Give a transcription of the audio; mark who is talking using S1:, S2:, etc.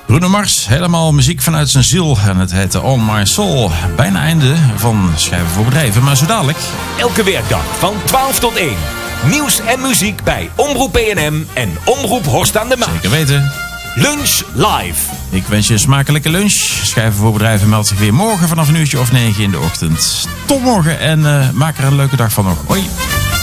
S1: Bruno Mars, helemaal muziek vanuit zijn ziel. En het heette On My Soul. Bijna einde van Schrijven voor Bedrijven, maar zo dadelijk.
S2: Elke werkdag van 12 tot 1. Nieuws en muziek bij Omroep PNM en Omroep Horst aan de Maas.
S1: Zeker weten.
S2: Lunch live.
S1: Ik wens je een smakelijke lunch. Schrijven voor Bedrijven meldt zich weer morgen vanaf 9:00 in de ochtend. Tot morgen en maak er een leuke dag van nog. Hoi.